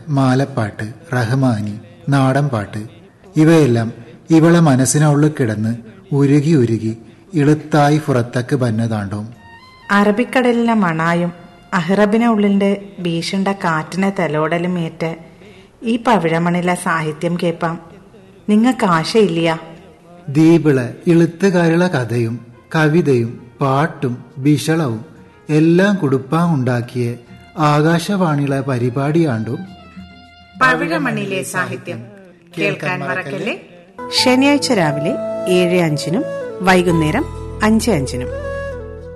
മാലപ്പാട്ട്, റഹ്മാനി, നാടൻ പാട്ട് ഇവയെല്ലാം ഇവളെ മനസ്സിനുള്ളിൽ കിടന്ന് ഉരുകി ഉരുകി ഇളുത്തായി പുറത്തേക്ക് ബന്നതാണ്ടോം. അറബിക്കടലിലെ മണായും അഹ്റബിനെ ഉള്ളിന്റെ ഭീഷണ്ട കാറ്റിനെ തലോടലും ഏറ്റ് ഈ പവിഴമണിലെ സാഹിത്യം കേൾപ്പാം നിങ്ങൾക്ക് ആശയില്ല? ദീപിളെ ഇളുത്തുകാരുള്ള കഥയും കവിതയും പാട്ടും ബിഷളവും എല്ലാം കുടുപ്പാൻ ഉണ്ടാക്കിയ ആകാശവാണിയിലെ പരിപാടിയാണ്ടും പവിഴമണിലെ സാഹിത്യം. കേൾക്കാൻ മറക്കല്ലേ. ശനിയാഴ്ച രാവിലെ 7:05 വൈകുന്നേരം 5:05.